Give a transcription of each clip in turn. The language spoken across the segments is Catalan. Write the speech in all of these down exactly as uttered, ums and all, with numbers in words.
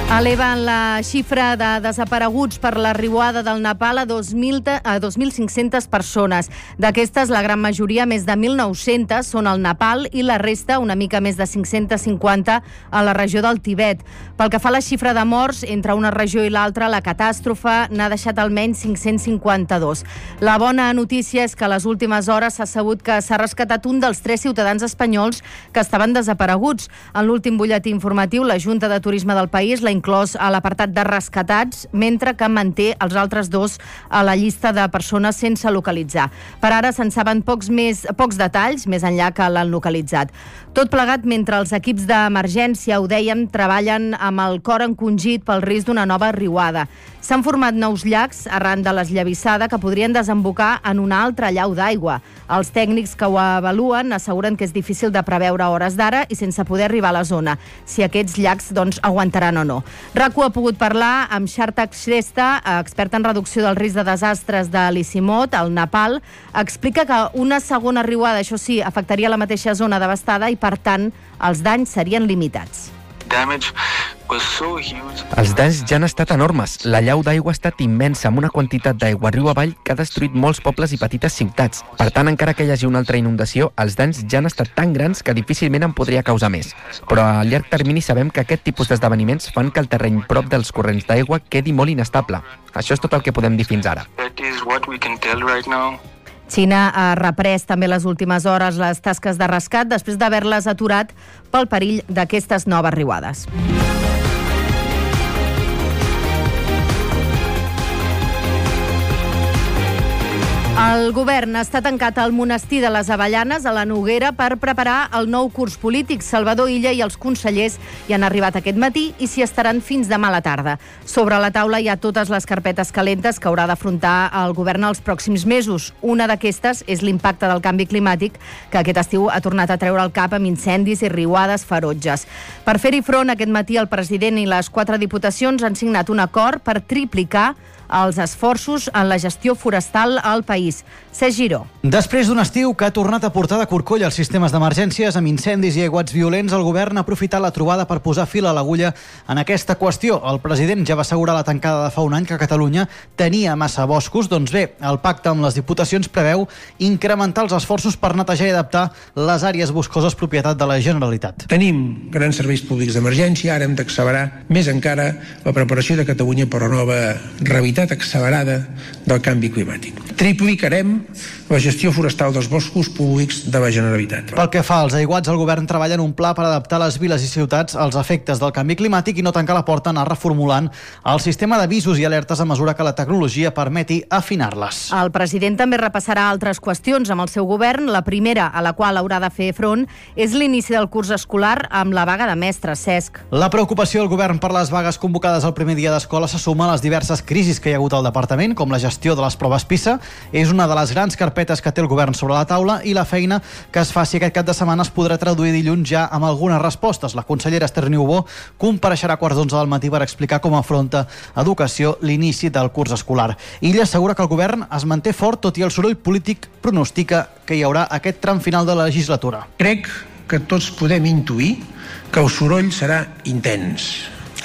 Eleven la xifra de desapareguts per la riuada del Nepal a dos mil cinc-centes persones. D'aquestes, la gran majoria, més de mil nou-centes, són al Nepal i la resta, una mica més de cinc-centes cinquanta, a la regió del Tibet. Pel que fa a la xifra de morts, entre una regió i l'altra, la catàstrofe n'ha deixat almenys cinc-cents cinquanta-dos. La bona notícia és que a les últimes hores s'ha sabut que s'ha rescatat un dels tres ciutadans espanyols que estaven desapareguts. En l'últim butlletí informatiu, la Junta de Turisme del país l'ha inclòs a l'apartat de rescatats, mentre que manté els altres dos a la llista de persones sense localitzar. Per ara se'n saben pocs, més, pocs detalls, més enllà que l'han localitzat. Tot plegat mentre els equips d'emergència, ho dèiem, treballen amb el cor encongit pel risc d'una nova riuada. S'han format nous llacs arran de l'esllavissada que podrien desembocar en una altra llau d'aigua. Els tècnics que ho avaluen asseguren que és difícil de preveure a hores d'ara i sense poder arribar a la zona, si aquests llacs doncs, aguantaran o no. RAC1 ha pogut parlar amb Sarthak Shrestha, expert en reducció del risc de desastres de l'Isimot, al Nepal. Explica que una segona riuada, això sí, afectaria la mateixa zona devastada i, per tant, els danys serien limitats. Els danys ja han estat enormes. La llau d'aigua ha estat immensa, amb una quantitat d'aigua riu avall que ha destruït molts pobles i petites ciutats. Per tant, encara que hi hagi una altra inundació, els danys ja han estat tan grans que difícilment en podria causar més. Però a llarg termini sabem que aquest tipus d'esdeveniments fan que el terreny prop dels corrents d'aigua quedi molt inestable. Això és tot el que podem dir fins ara. Xina ha reprès també les últimes hores les tasques de rescat després d'haver-les aturat pel perill d'aquestes noves riuades. El govern està tancat al monestir de les Avellanes, a la Noguera, per preparar el nou curs polític. Salvador Illa i els consellers hi han arribat aquest matí i s'hi estaran fins demà a la tarda. Sobre la taula hi ha totes les carpetes calentes que haurà d'afrontar el govern els pròxims mesos. Una d'aquestes és l'impacte del canvi climàtic, que aquest estiu ha tornat a treure el cap amb incendis i riuades ferotges. Per fer-hi front, aquest matí el president i les quatre diputacions han signat un acord per triplicar els esforços en la gestió forestal al país. Cesc Giró. Després d'un estiu que ha tornat a portar de corcoll els sistemes d'emergències amb incendis i aiguats violents, el govern ha aprofitat la trobada per posar fil a l'agulla en aquesta qüestió. El president ja va assegurar la tancada de fa un any que Catalunya tenia massa boscos. Doncs bé, el pacte amb les diputacions preveu incrementar els esforços per netejar i adaptar les àrees boscoses propietat de la Generalitat. Tenim grans serveis públics d'emergència, ara hem d'accelerar més encara la preparació de Catalunya per la nova realitat accelerada del canvi climàtic. Triplicarem la gestió forestal dels boscos públics de la Generalitat. Pel que fa als aiguats, el govern treballa en un pla per adaptar les viles i ciutats als efectes del canvi climàtic i no tancar la porta a anar reformulant el sistema d'avisos i alertes a mesura que la tecnologia permeti afinar-les. El president també repassarà altres qüestions amb el seu govern. La primera, a la qual haurà de fer front, és l'inici del curs escolar amb la vaga de mestres. Cesc. La preocupació del govern per les vagues convocades al primer dia d'escola se suma a les diverses crisis que hi ha hagut al departament, com la gestió de les proves PISA. És una de les grans carpetes que té el govern sobre la taula i la feina que es faci aquest cap de setmana es podrà traduir dilluns ja amb algunes respostes. La consellera Esther Niubó compareixerà a quarts d'onze del matí per explicar com afronta Educació l'inici del curs escolar. Ella assegura que el govern es manté fort tot i el soroll polític pronostica que hi haurà aquest tram final de la legislatura. Crec que tots podem intuir que el soroll serà intens.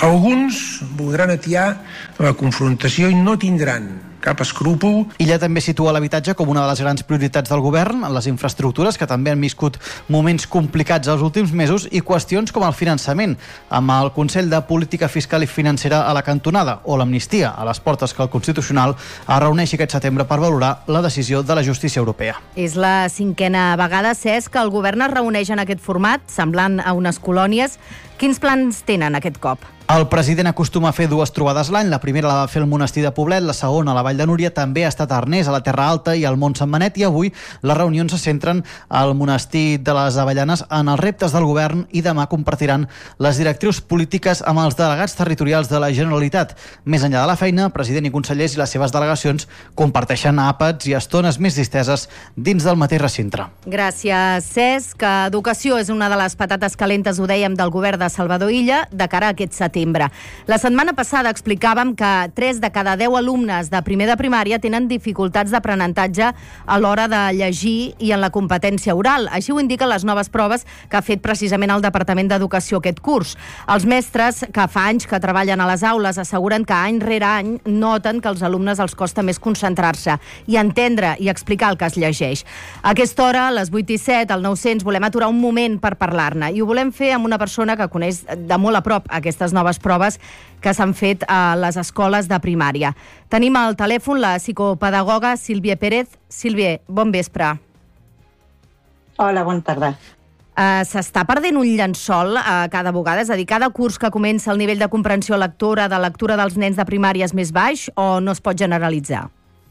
Alguns voldran atiar la confrontació i no tindran cap escrúpol. Ella també situa l'habitatge com una de les grans prioritats del govern, les infraestructures, que també han viscut moments complicats els últims mesos, i qüestions com el finançament, amb el Consell de Política Fiscal i Financera a la cantonada, o l'amnistia a les portes que el Constitucional es reuneixi aquest setembre per valorar la decisió de la justícia europea. És la cinquena vegada, Cesc, que el govern es reuneix en aquest format, semblant a unes colònies. Quins plans tenen aquest cop? El president acostuma a fer dues trobades l'any. La primera la va fer al monestir de Poblet, la segona a la Vall de Núria, també ha estat a Arnés, a la Terra Alta i al Mont Sant Benet, i avui les reunions se centren al monestir de les Avellanes en els reptes del govern i demà compartiran les directrius polítiques amb els delegats territorials de la Generalitat. Més enllà de la feina, president i consellers i les seves delegacions comparteixen àpats i estones més disteses dins del mateix recinte. Gràcies, Cesc. Educació és una de les patates calentes, ho dèiem, del govern de Salvador Illa de cara a aquest setembre. setembre. La setmana passada explicàvem que tres de cada deu alumnes de primer de primària tenen dificultats d'aprenentatge a l'hora de llegir i en la competència oral. Així ho indiquen les noves proves que ha fet precisament el Departament d'Educació aquest curs. Els mestres, que fa anys que treballen a les aules, asseguren que any rere any noten que als alumnes els costa més concentrar-se i entendre i explicar el que es llegeix. A aquesta hora, a les vuit i set, al nou cents, volem aturar un moment per parlar-ne i ho volem fer amb una persona que coneix de molt a prop aquestes noves proves que s'han fet a les escoles de primària. Tenim al telèfon la psicopedagoga Sílvia Pérez. Sílvia, bon vespre. Hola, bona tarda. Uh, S'està perdent un llençol uh, cada vegada? És a dir, cada curs que comença el nivell de comprensió lectora, de lectura dels nens de primària és més baix o no es pot generalitzar?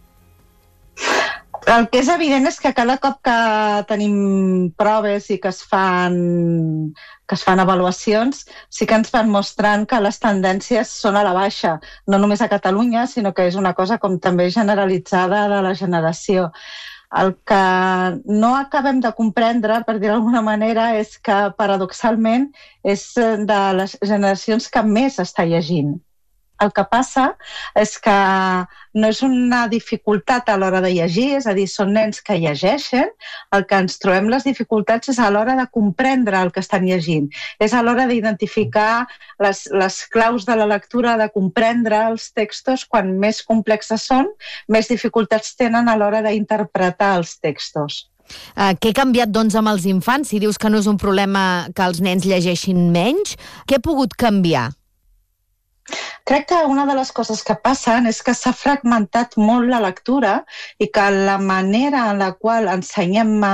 El que és evident és que cada cop que tenim proves i que es fan, que es fan avaluacions, sí que ens van mostrant que les tendències són a la baixa, no només a Catalunya, sinó que és una cosa com també generalitzada de la generació. El que no acabem de comprendre, per dir d'alguna manera, és que paradoxalment és de les generacions que més està llegint. El que passa és que no és una dificultat a l'hora de llegir, és a dir, són nens que llegeixen, el que ens trobem les dificultats és a l'hora de comprendre el que estan llegint, és a l'hora d'identificar les, les claus de la lectura, de comprendre els textos, quan més complexes són, més dificultats tenen a l'hora d'interpretar els textos. Uh, què ha canviat, doncs, amb els infants? Si dius que no és un problema que els nens llegeixin menys, què ha pogut canviar? Crec que una de les coses que passen és que s'ha fragmentat molt la lectura i que la manera en la qual ensenyem a,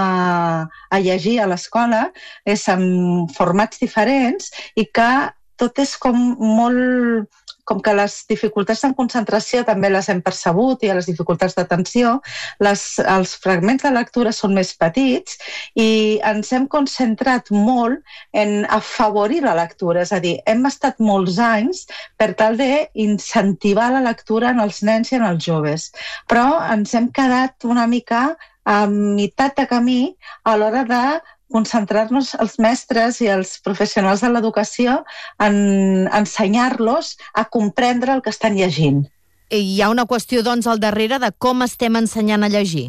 a llegir a l'escola és en formats diferents i que tot és com molt... com que les dificultats en concentració també les hem percebut i les dificultats d'atenció, les, els fragments de lectura són més petits i ens hem concentrat molt en afavorir la lectura, és a dir, hem estat molts anys per tal d'incentivar la lectura en els nens i en els joves, però ens hem quedat una mica a meitat de camí a l'hora de concentrar-nos els mestres i els professionals de l'educació en ensenyar-los a comprendre el que estan llegint. Hi ha una qüestió, doncs, al darrere de com estem ensenyant a llegir?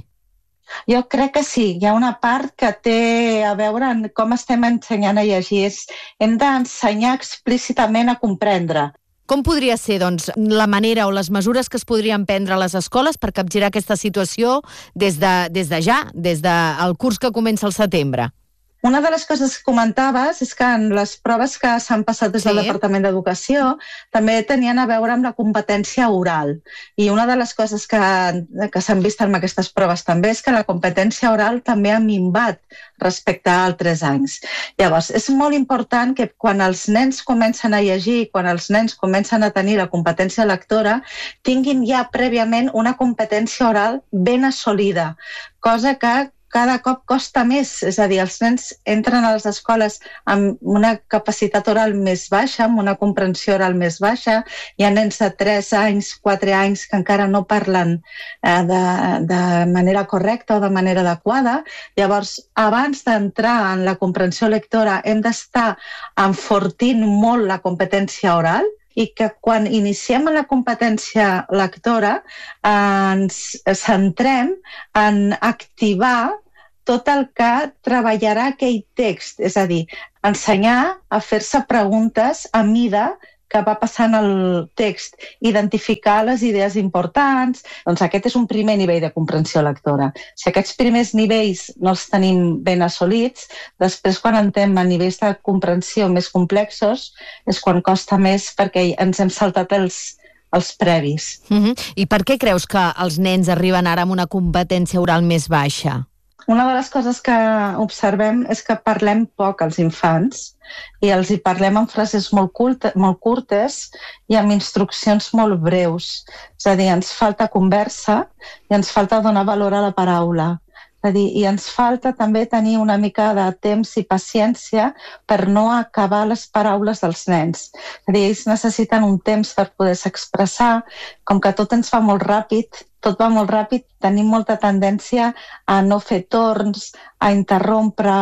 Jo crec que sí, hi ha una part que té a veure amb com estem ensenyant a llegir. Hem d'ensenyar explícitament a comprendre. Com podria ser, doncs, la manera o les mesures que es podrien prendre a les escoles per capgirar aquesta situació des de, des de ja, des del curs que comença al setembre? Una de les coses que comentaves és que en les proves que s'han passat des del sí. Departament d'Educació també tenien a veure amb la competència oral. I una de les coses que, que s'han vist en aquestes proves també és que la competència oral també ha minvat respecte a altres anys. Llavors, és molt important que quan els nens comencen a llegir, quan els nens comencen a tenir la competència lectora, tinguin ja prèviament una competència oral ben assolida, cosa que cada cop costa més, és a dir, els nens entren a les escoles amb una capacitat oral més baixa, amb una comprensió oral més baixa, hi ha nens de tres anys, quatre anys que encara no parlen eh, de, de manera correcta o de manera adequada. Llavors, abans d'entrar en la comprensió lectora hem d'estar enfortint molt la competència oral, i que quan iniciem la competència lectora eh, ens centrem en activar tot el que treballarà aquell text, és a dir, ensenyar a fer-se preguntes a mida que va passant el text, identificar les idees importants. Doncs aquest és un primer nivell de comprensió lectora. Si aquests primers nivells no els tenim ben assolits, després quan entrem a nivells de comprensió més complexos és quan costa més perquè ens hem saltat els, els previs. Mm-hmm. I per què creus que els nens arriben ara amb una competència oral més baixa? Una de les coses que observem és que parlem poc als infants i els hi parlem en frases molt, curta, molt curtes i amb instruccions molt breus. És a dir, ens falta conversa i ens falta donar valor a la paraula. És a dir, i ens falta també tenir una mica de temps i paciència per no acabar les paraules dels nens. És a dir, ells necessiten un temps per poder-se expressar, com que tot ens fa molt ràpid, tot va molt ràpid, tenim molta tendència a no fer torns, a interrompre,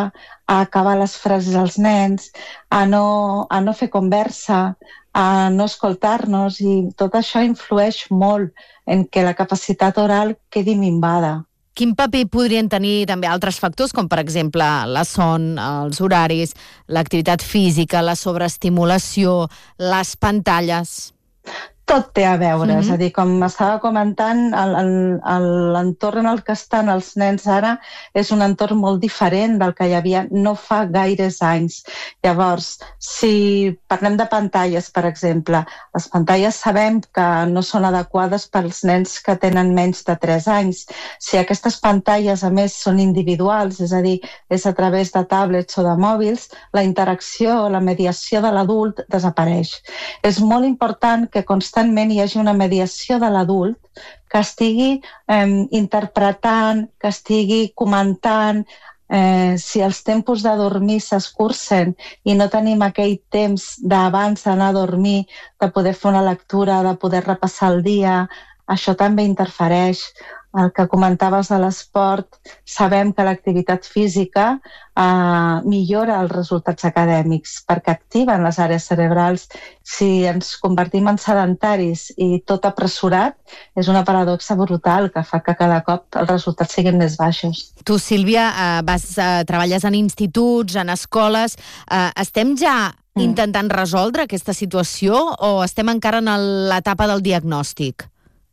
a acabar les frases als nens, a no, a no fer conversa, a no escoltar-nos, i tot això influeix molt en què la capacitat oral quedi minvada. Quin paper podrien tenir també altres factors, com per exemple la son, els horaris, l'activitat física, la sobreestimulació, les pantalles? Tot té a veure, Mm-hmm. és a dir, com estava comentant, el- el- el- l'entorn en el que estan els nens ara és un entorn molt diferent del que hi havia no fa gaires anys. Llavors, si parlem de pantalles, per exemple, les pantalles sabem que no són adequades pels nens que tenen menys de tres anys. Si aquestes pantalles, a més, són individuals, és a dir, és a través de tablets o de mòbils, la interacció, la mediació de l'adult desapareix. És molt important que constantment hi hagi una mediació de l'adult que estigui eh, interpretant, que estigui comentant, eh, si els tempos de dormir s'escurcen i no tenim aquell temps d'abans d'anar a dormir, de poder fer una lectura, de poder repassar el dia, això també interfereix. El que comentaves de l'esport, sabem que l'activitat física eh, millora els resultats acadèmics perquè activen les àrees cerebrals. Si ens convertim en sedentaris i tot apressurat, és una paradoxa brutal que fa que cada cop els resultats siguin més baixos. Tu, Sílvia, eh, vas, eh, treballes en instituts, en escoles. Eh, estem ja intentant resoldre aquesta situació o estem encara en l'etapa del diagnòstic?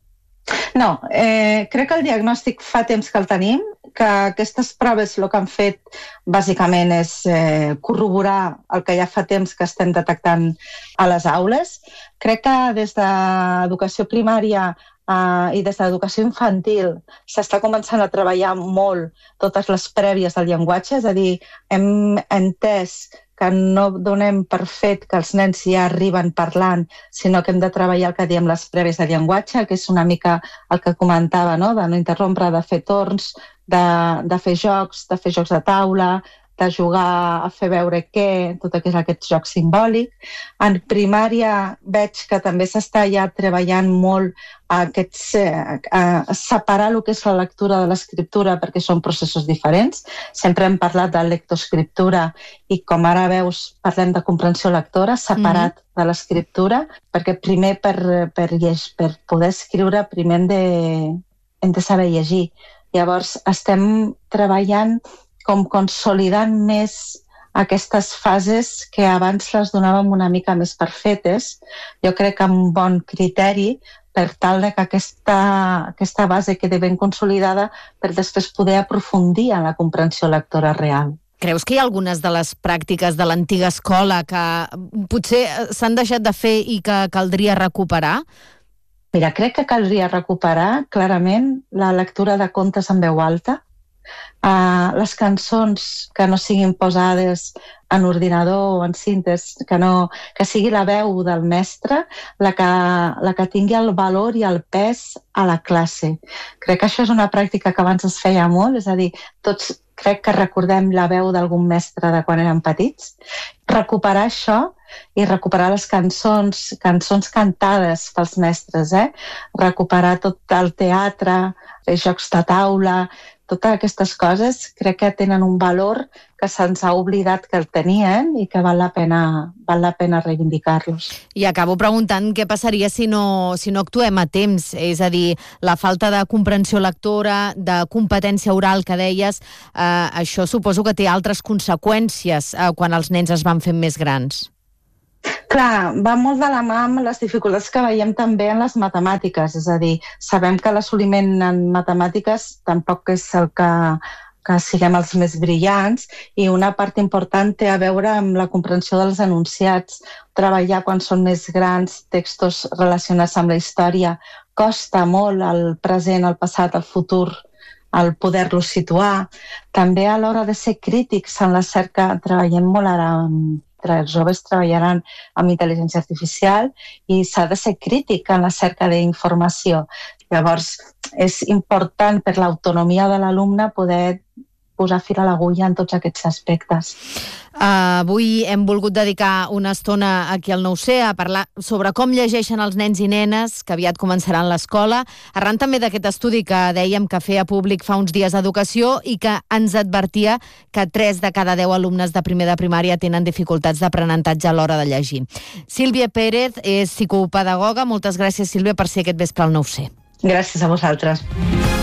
No, eh, crec que el diagnòstic fa temps que el tenim, que aquestes proves el que han fet bàsicament és eh, corroborar el que ja fa temps que estem detectant a les aules. Crec que des d'educació primària eh, i des d'educació infantil s'està començant a treballar molt totes les prèvies del llenguatge, és a dir, hem entès que no donem per fet que els nens ja arriben parlant, sinó que hem de treballar el que diem les prèvies de llenguatge, que és una mica el que comentava, no? De no interrompre, de fer torns, de, de fer jocs, de fer jocs de taula, de jugar a fer veure què, tot el que és aquest joc simbòlic. En primària veig que també s'està ja treballant molt a, aquests, a separar el que és la lectura de l'escriptura perquè són processos diferents. Sempre hem parlat de lectoescriptura i com ara veus parlem de comprensió lectora separat mm-hmm. de l'escriptura, perquè primer per, per, lleg, per poder escriure primer hem de, hem de saber llegir. Llavors estem treballant com consolidant més aquestes fases que abans les donàvem una mica més per fetes, jo crec que amb bon criteri, per tal de que aquesta, aquesta base quedi ben consolidada per després poder aprofundir en la comprensió lectora real. Creus que hi ha algunes de les pràctiques de l'antiga escola que potser s'han deixat de fer i que caldria recuperar? Mira, crec que caldria recuperar clarament la lectura de contes en veu alta, Uh, les cançons que no siguin posades en ordinador o en cintes, que, no, que sigui la veu del mestre la que, la que tingui el valor i el pes a la classe. Crec que això és una pràctica que abans es feia molt, és a dir, tots crec que recordem la veu d'algun mestre de quan érem petits. Recuperar això i recuperar les cançons, cançons cantades pels mestres, eh? Recuperar tot el teatre, fer jocs de taula, totes aquestes coses crec que tenen un valor que se'ns ha oblidat que el tenien i que val la pena, val la pena reivindicar-los. I acabo preguntant què passaria si no, si no actuem a temps, és a dir, la falta de comprensió lectora, de competència oral que deies, eh, això suposo que té altres conseqüències eh, quan els nens es van fent més grans. Clar, va molt de la mà amb les dificultats que veiem també en les matemàtiques, és a dir, sabem que l'assoliment en matemàtiques tampoc és el que, que siguem els més brillants i una part important té a veure amb la comprensió dels enunciats. Treballar quan són més grans, textos relacionats amb la història, costa molt el present, el passat, el futur, el poder-los situar. També a l'hora de ser crítics en la cerca, treballem molt ara amb els joves treballaran amb intel·ligència artificial i s'ha de ser crític en la cerca d'informació. Llavors, és important per l'autonomia de l'alumne poder posar fil a l'agulla en tots aquests aspectes. Uh, avui hem volgut dedicar una estona aquí al nou C a parlar sobre com llegeixen els nens i nenes que aviat començaran l'escola, arran també d'aquest estudi que dèiem que feia públic fa uns dies d'Educació i que ens advertia que tres de cada deu alumnes de primer de primària tenen dificultats d'aprenentatge a l'hora de llegir. Sílvia Pérez és psicopedagoga. Moltes gràcies, Sílvia, per ser aquest vespre al nou C. Gràcies a vosaltres.